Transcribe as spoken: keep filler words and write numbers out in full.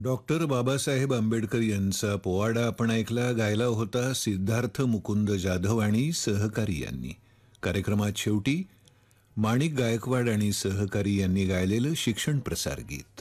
Doctor Babasaheb Ambedkar यांचा पोवाडा आपण ऐकला, गायला होता सिद्धार्थ मुकुंद जाधव आणि सहकारी यांनी. कार्यक्रमात शेवटी माणिक गायकवाड आणि सहकारी यांनी गायलेलं शिक्षण प्रसार गीत.